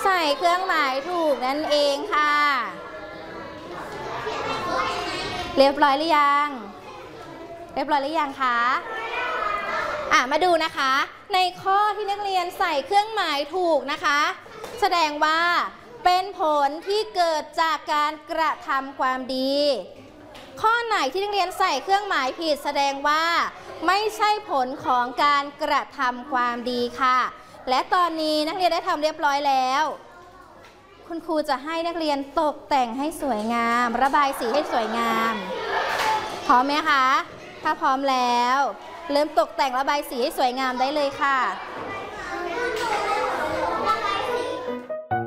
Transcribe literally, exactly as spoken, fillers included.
ส่เครื่องหมายถูกนั่นเองค่ะเรียบร้อยหรือยังเรียบร้อยหรือยังคะอ่ะมาดูนะคะในข้อที่นักเรียนใส่เครื่องหมายถูกนะคะแสดงว่าเป็นผลที่เกิดจากการกระทำความดีข้อไหนที่นักเรียนใส่เครื่องหมายผิดแสดงว่าไม่ใช่ผลของการกระทำความดีค่ะและตอนนี้นักเรียนได้ทำเรียบร้อยแล้วคุณครูจะให้นักเรียนตกแต่งให้สวยงามระบายสีให้สวยงามพร้อมไหมคะถ้าพร้อมแล้วเริ่มตกแต่งระบายสีให้สวยงามได้เลยค่ะ